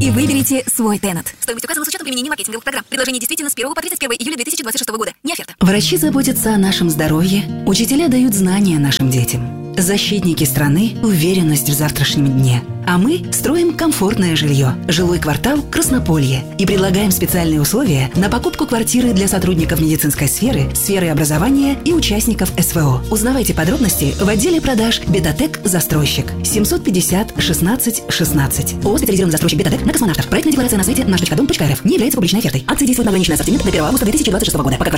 и выберите свой Тенет. Стоимость указана с учетом применения маркетинговых программ. Предложение действительно с 1 по 31 июля 2026 года. Не оферта. Врачи заботятся о нашем здоровье, учителя дают знания нашим детям. Защитники страны – уверенность в завтрашнем дне. А мы строим комфортное жилье. Жилой квартал «Краснополье». И предлагаем специальные условия на покупку квартиры для сотрудников медицинской сферы, сферы образования и участников СВО. Узнавайте подробности в отделе продаж «Бетатек Застройщик». 750 16 16. ООО «Специализированный застройщик Бетатек» на Космонавтов. Проектная декларация на сайте наш.дом.рф не является публичной офертой. Акции действуют на ограниченный ассортимент до 1 августа 2026 года. Пока квартира